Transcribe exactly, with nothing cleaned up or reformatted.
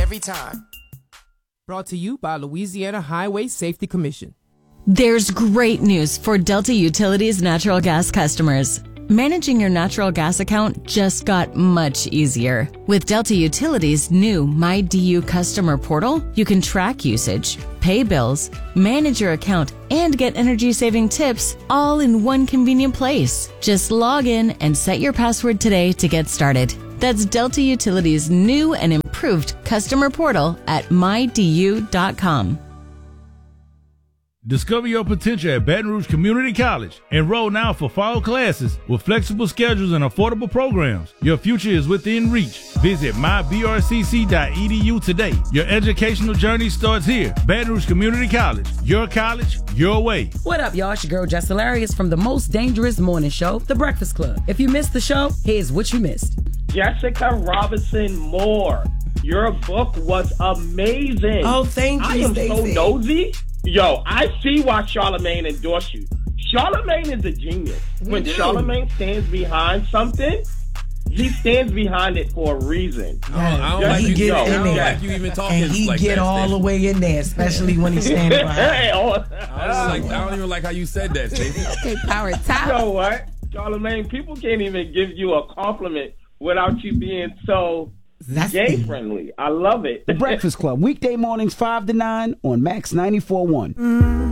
every time. Brought to you by Louisiana Highway Safety Commission. There's great news for Delta Utilities natural gas customers. Managing your natural gas account just got much easier. With Delta Utilities' new MyDU customer portal, you can track usage, pay bills, manage your account, and get energy-saving tips all in one convenient place. Just log in and set your password today to get started. That's Delta Utilities' new and improved customer portal at my d u dot com. Discover your potential at Baton Rouge Community College. Enroll now for fall classes with flexible schedules and affordable programs. Your future is within reach. Visit my b r c c dot e d u today. Your educational journey starts here. Baton Rouge Community College. Your college, your way. What up, y'all? It's your girl, Jess Hilarious from the most dangerous morning show, The Breakfast Club. If you missed the show, here's what you missed. Jessica Robinson Moore, your book was amazing. Oh, thank you, I am Stacey. so nosy. Yo, I see why Charlamagne endorsed you. Charlamagne is a genius. We when do. Charlamagne stands behind something, he stands behind it for a reason. Oh, I don't Just like he you, get I in don't there. like you even talking And he like get that, all Stacey. the way in there, especially when he's standing behind. Hey, oh, I don't, like, I don't even like how you said that, Stacey. Okay, power top. you know what? Charlamagne, people can't even give you a compliment without you being so That's gay friendly. I love it. The Breakfast Club, weekday mornings five to nine on Max ninety-four point one.